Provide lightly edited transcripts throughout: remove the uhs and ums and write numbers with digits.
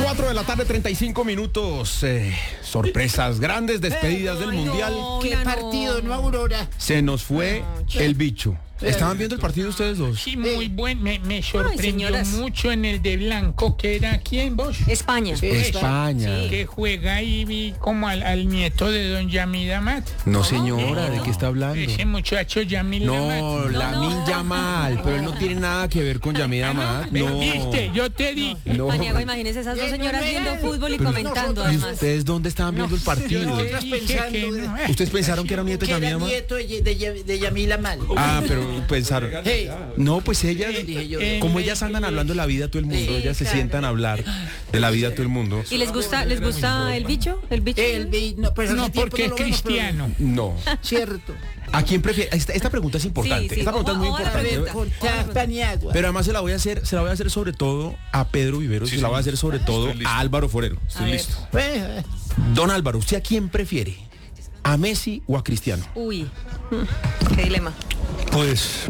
4 de la tarde, 35 minutos. Sorpresas, grandes despedidas del Mundial. ¿Qué partido, no, Aurora? Se nos fue el bicho. ¿Estaban viendo el partido ustedes dos? Sí, muy buen. Me sorprendió señoras. mucho en el de blanco, que era ¿quién vos? España. España. Sí. Que juega y vi como al nieto de don Yamil Amat. No, señora, ¿de qué está hablando? Ese muchacho Yamil Amat. No, Lamine Yamal, pero él no tiene nada que ver con Yamil Amat. No. ¿Viste? Yo te dije. No. Paniagua, imagínese esas dos señoras viendo fútbol y comentando ¿Y además. ustedes dónde estaban viendo el partido? Yo te dije que no. ¿Ustedes pensaron que era un nieto de Que Yamil era Amat? nieto de Yamila Mal. Ah, pero pensaron. Hey. No, pues ellas, Dije yo. como ellas andan hablando de la vida a todo el mundo, Sí, ellas se claro. sientan a hablar de la vida a todo el mundo. ¿Y les gusta el bicho? ¿El bicho? No, pues hace No, tiempo porque es lo vemos, pero- cristiano. No. Cierto. ¿A quién prefiere? Esta pregunta es importante. Sí, sí. Esta pregunta es muy Ojo a la A ver, importante. pregunta. contá Paniagua. Pero además se la voy a hacer sobre todo a Pedro Viveros y se la voy a hacer sobre todo a Álvaro Forero. A ver. Don Álvaro, ¿usted a quién prefiere? ¿A Messi o a Cristiano? Uy, qué dilema. Pues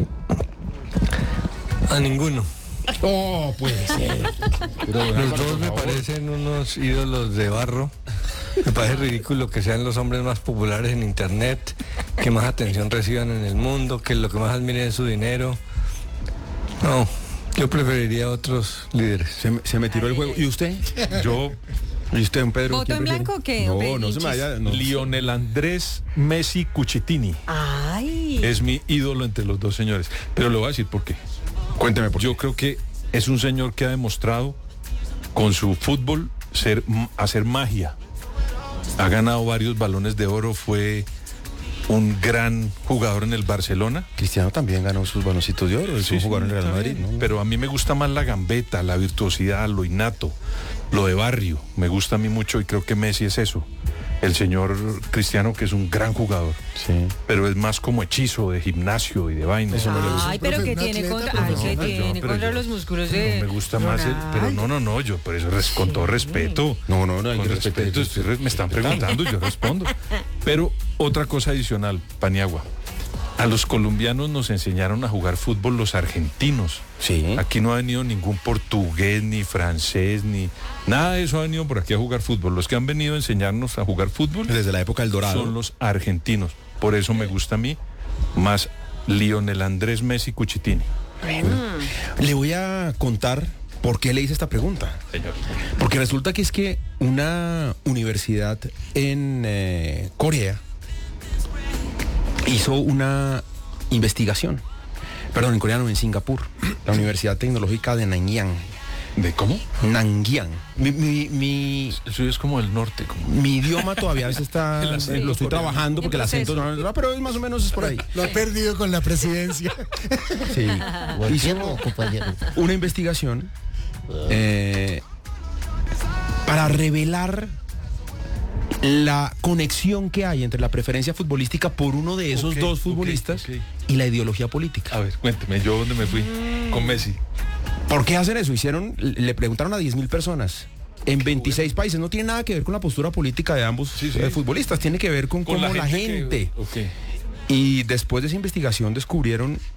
a ninguno. Oh, puede ser. Los dos me parecen unos ídolos de barro. Me parece ridículo que sean los hombres más populares en internet, que más atención reciban en el mundo, que lo que más admiren es su dinero. No, yo preferiría otros líderes. Se me tiró el juego. ¿Y usted? ¿Y usted, don Pedro? ¿Voto quién en prefiere? blanco o qué, No, hombre, no se me hinchis? vaya. No. Lionel Andrés Messi Cucitini Ay. es mi ídolo entre los dos señores. Pero le voy a decir por qué. Cuénteme por qué. Yo creo que es un señor que ha demostrado con su fútbol hacer magia. Ha ganado varios balones de oro, fue un gran jugador en el Barcelona. Cristiano también ganó sus baloncitos de oro. Es un jugador en el Real está Madrid, bien. ¿no? Pero a mí me gusta más la gambeta, la virtuosidad, lo innato, lo de barrio. Me gusta a mí mucho y creo que Messi es eso. El señor Cristiano, que es un gran jugador, Sí. pero es más como hechizo de gimnasio y de vaina. Eso no le gusta. Ay, pero que tiene contra, ¿qué tiene pero contra yo- los músculos de No me gusta más pero no, yo por eso con todo respeto. No, hay Con que respeto, respetar. me están preguntando y yo respondo. Pero otra cosa adicional, Paniagua. A los colombianos nos enseñaron a jugar fútbol los argentinos. Sí. Aquí no ha venido ningún portugués, ni francés, ni nada de eso ha venido por aquí a jugar fútbol. Los que han venido a enseñarnos a jugar fútbol Desde la época del Dorado. son los argentinos. Por eso me gusta a mí más Lionel Andrés Messi Cucitini. Le voy a contar por qué le hice esta pregunta. Señor. Porque resulta que es que una universidad en Corea hizo una investigación. Perdón, en Corea no, en Singapur. La Universidad Tecnológica de Nanyang. ¿De cómo? Nanyang. Mi Eso es como el norte. Como... idioma todavía a veces está, El acento lo estoy coreano. trabajando porque el acento no, pero es más o menos es por ahí. Lo ha perdido con la presidencia. Sí. Hizo una investigación para revelar la conexión que hay entre la preferencia futbolística por uno de esos Ok, dos ok, futbolistas ok. y la ideología política. A ver, cuénteme, ¿yo dónde me fui? Con Messi. ¿Por qué hacen eso? Le preguntaron a 10.000 personas en 26 países. No tiene nada que ver con la postura política de ambos Sí. futbolistas, tiene que ver con cómo la gente. Ok. Y después de esa investigación descubrieron